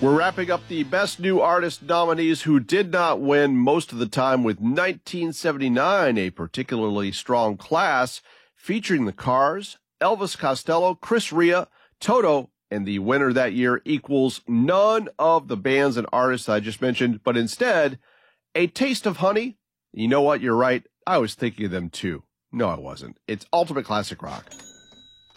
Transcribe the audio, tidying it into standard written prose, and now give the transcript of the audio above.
We're wrapping up the Best New Artist nominees who did not win most of the time with 1979, a particularly strong class featuring the Cars, Elvis Costello, Chris Rea, Toto, and the winner that year equals none of the bands and artists I just mentioned, but instead, A Taste of Honey. You know what? You're right. I was thinking of them too. No, I wasn't. It's Ultimate Classic Rock.